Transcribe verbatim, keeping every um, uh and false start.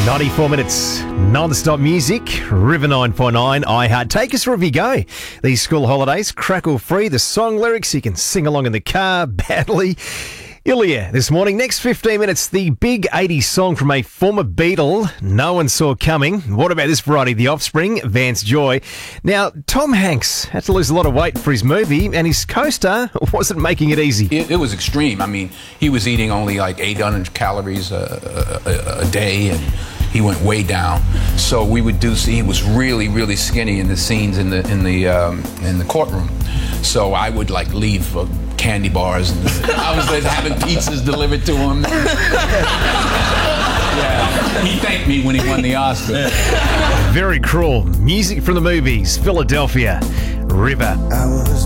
ninety-four minutes non-stop music. River nine four nine iHeart. Take us wherever you go. These school holidays, crackle free. The song lyrics you can sing along in the car badly. Ilya this morning. Next fifteen minutes, the big eighties song from a former Beatle no one saw coming. What about this variety? The Offspring, Vance Joy. Now, Tom Hanks had to lose a lot of weight for his movie, and his co-star wasn't making it easy. It, it was extreme. I mean, he was eating only like eight hundred calories a, a, a day, and he went way down. So we would do. He was really, really skinny in the scenes in the in the um, in the courtroom. So I would like leave uh, candy bars, and I was like, having pizzas delivered to him. Yeah, he thanked me when he won the Oscar. Very cruel. Music from the movies. Philadelphia. River. I was